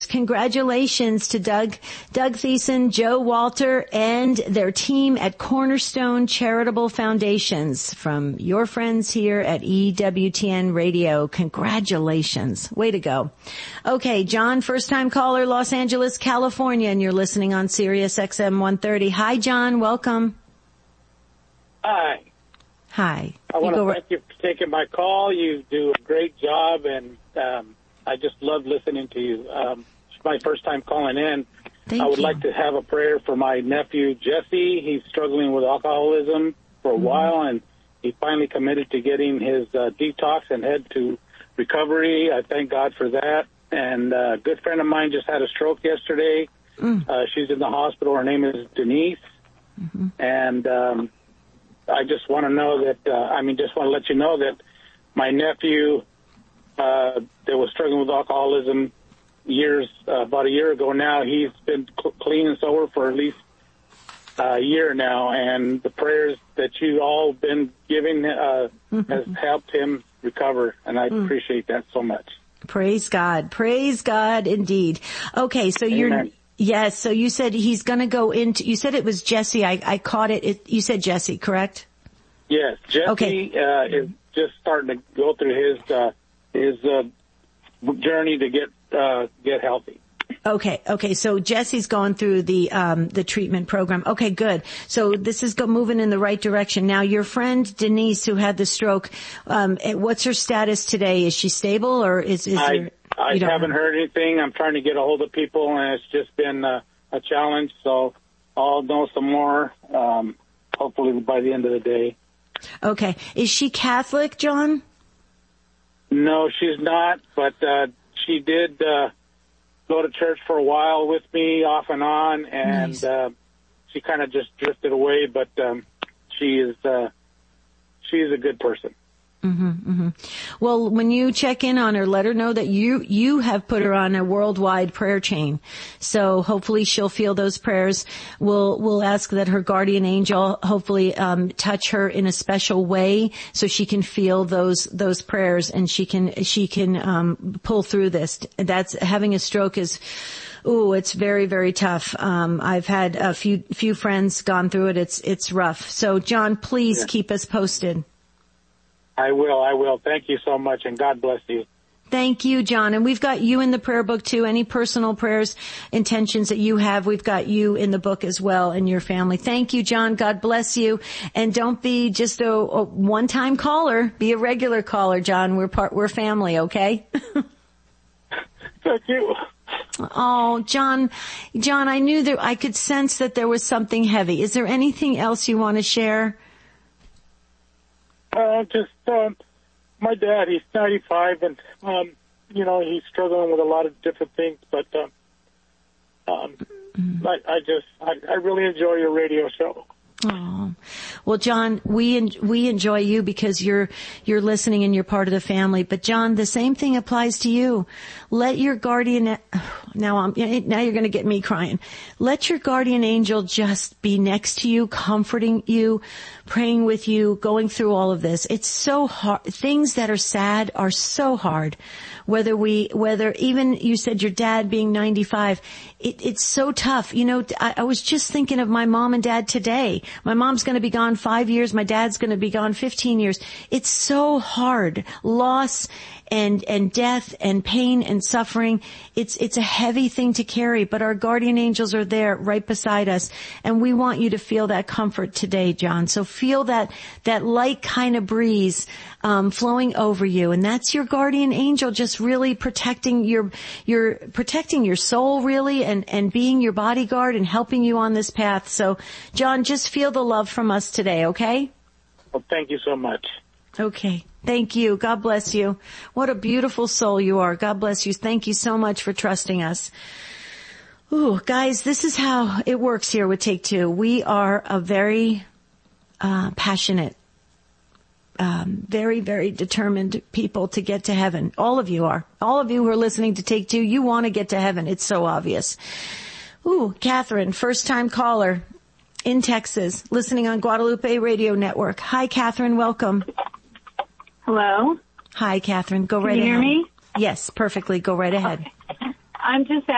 Congratulations to Doug Thiessen, Joe Walter, and their team at Cornerstone Charitable Foundations from your friends here at EWTN Radio. Congratulations. Way to go. Okay, John, first-time caller, Los Angeles, California, and you're listening on Sirius XM 130. Hi, John. Welcome. Hi. Hi. I want to thank you for taking my call. You do a great job, and I just love listening to you. It's my first time calling in. I would like to have a prayer for my nephew, Jesse. He's struggling with alcoholism for a while, and he finally committed to getting his detox and head to recovery. I thank God for that. And a good friend of mine just had a stroke yesterday. She's in the hospital. Her name is Denise. And I just want to know that, just want to let you know that my nephew that was struggling with alcoholism about a year ago now, he's been clean and sober for at least a year now. And the prayers that you all been giving has helped him recover. And I appreciate that so much. Praise God. Praise God indeed. Okay, so Amen. Yes, so you said he's going to go into, you said it was Jesse. I caught it. You said Jesse, correct? Yes, Jesse is just starting to go through his journey to get healthy. Okay, so Jesse's going through the treatment program. Okay, good. So this is moving in the right direction. Now, your friend Denise, who had the stroke, what's her status today? Is she stable, or is I haven't heard anything. I'm trying to get a hold of people, and it's just been a challenge. So I'll know some more, hopefully by the end of the day. Okay. Is she Catholic, John? No, she's not, but she did go to church for a while with me off and on, and she kind of just drifted away, but she's a good person. Well, when you check in on her, let her know that you have put her on a worldwide prayer chain. So hopefully she'll feel those prayers. We'll ask that her guardian angel hopefully touch her in a special way so she can feel those prayers, and she can pull through this. That's having a stroke is it's very, very tough. I've had a few friends gone through it. It's rough. So John, please keep us posted. I will. Thank you so much, and God bless you. Thank you, John. And we've got you in the prayer book, too. Any personal prayers, intentions that you have, we've got you in the book as well, and your family. Thank you, John. God bless you. And don't be just a one-time caller. Be a regular caller, John. We're family, okay? Thank you. Oh, John, I knew that I could sense that there was something heavy. Is there anything else you want to share? My dad, he's 95, and, he's struggling with a lot of different things, but, I really enjoy your radio show. Oh, well, John, we enjoy you because you're listening and you're part of the family. But John, the same thing applies to you. Let your guardian, now you're going to get me crying. Let your guardian angel just be next to you, comforting you, praying with you, going through all of this. It's so hard. Things that are sad are so hard. Whether even you said your dad being 95, it's so tough. I was just thinking of my mom and dad today. My mom's going to be gone 5 years. My dad's going to be gone 15 years. It's so hard. Loss and death and pain and suffering. It's a heavy thing to carry, but our guardian angels are there right beside us. And we want you to feel that comfort today, John. So feel that light kind of breeze, flowing over you. And that's your guardian angel just really protecting protecting your soul really and being your bodyguard and helping you on this path. So John, just feel the love from us today, okay? Well, thank you so much. Okay. Thank you. God bless you. What a beautiful soul you are. God bless you. Thank you so much for trusting us. Ooh, guys, this is how it works here with Take Two. We are a very passionate, very, very determined people to get to heaven. All of you are. All of you who are listening to Take Two, you want to get to heaven. It's so obvious. Ooh, Catherine, first-time caller in Texas, listening on Guadalupe Radio Network. Hi, Catherine. Welcome. Hello? Hi, Catherine. Go right ahead. Can you hear me? Yes, perfectly. Go right ahead. I'm just